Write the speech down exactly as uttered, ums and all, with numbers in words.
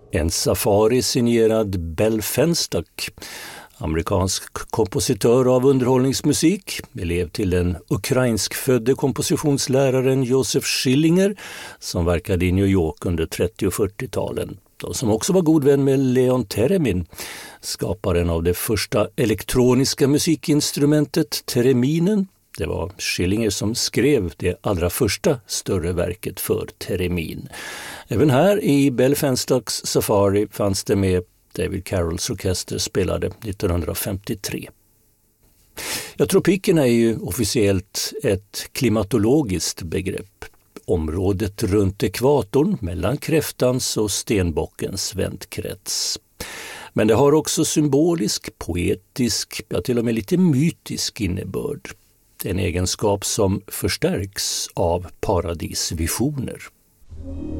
En safari signerad Bell Fenstock, amerikansk kompositör av underhållningsmusik, elev till den ukrainskfödde kompositionsläraren Josef Schillinger som verkade i New York under trettio- och fyrtiotalen. Och som också var god vän med Leon Theremin, skaparen av det första elektroniska musikinstrumentet Thereminen. Det var Schillinger som skrev det allra första större verket för Theremin. Även här i Bell Fenstocks Safari fanns det med. David Carrolls orkester spelade nittonhundrafemtiotre. Ja, tropikerna är ju officiellt ett klimatologiskt begrepp. Området runt ekvatorn mellan kräftans och stenbockens vändkrets. Men det har också symbolisk, poetisk, ja till och med lite mytisk innebörd. En egenskap som förstärks av paradisvisioner.